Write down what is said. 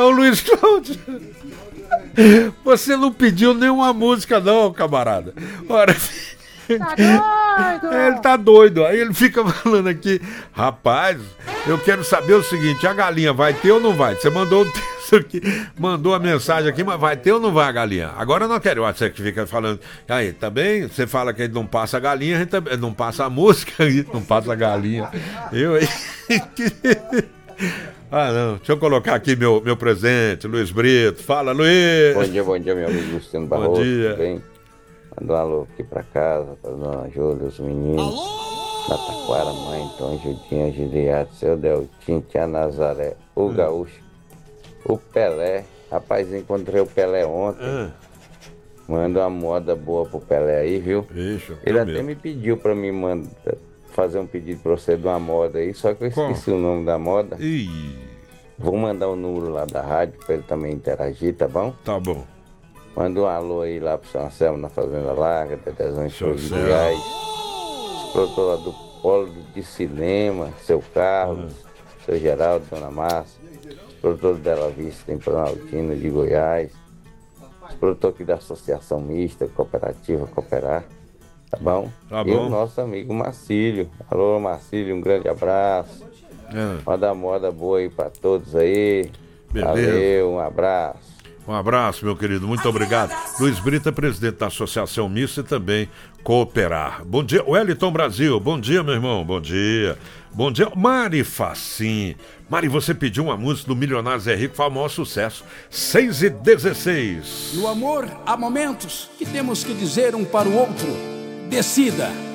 Ô Luiz Cláudio, você não pediu nenhuma música não, camarada. Ora, Tá doido? ele tá doido. Aí ele fica falando aqui, rapaz, eu quero saber o seguinte, a galinha vai ter ou não vai? Você mandou o texto aqui, mandou a mensagem aqui, mas vai ter ou não vai a galinha? Agora eu não quero, você que fica falando, aí, também, você fala que ele não passa a galinha, a gente também, não passa a música, não passa a galinha. Eu aí... Ah, não. Deixa eu colocar aqui meu presente, Luiz Brito. Fala, Luiz. Bom dia, meu amigo Luciano Barroso. Bom dia. Tudo bem? Manda um alô aqui pra casa, pra dona Júlia, os meninos. Na Taquara, mãe, Tom, Judinha, Giliato, seu Deltinho, tia Nazaré, o Gaúcho, o Pelé. Rapaz, encontrei o Pelé ontem. Manda uma moda boa pro Pelé aí, viu? Isso, ele até me pediu pra mim fazer um pedido pra você de uma moda aí, só que eu esqueci o nome da moda. Vou mandar o número lá da rádio pra ele também interagir, tá bom? Tá bom. Manda um alô aí lá pro São Anselmo na Fazenda Larga, Tetezão de Goiás, os produtores lá do Polo de Cinema, seu Carlos, seu Geraldo, Dona Márcia, os produtores Bela Vista, em Planaltina de Goiás, os produtores aqui da Associação Mista, Cooperativa Cooperar. Tá bom? Tá bom. E o nosso amigo Marcílio. Alô, Marcílio, um grande abraço. Manda moda boa aí pra todos aí. Beleza. Valeu, um abraço. Um abraço, meu querido, muito obrigado. Luiz Brito é presidente da Associação Mista e também Cooperar. Bom dia, Wellington Brasil. Bom dia, meu irmão. Bom dia. Bom dia, Mari Facim. Mari, você pediu uma música do Milionário Zé Rico, foi o maior sucesso. 6h16. No amor, há momentos que temos que dizer um para o outro: decida.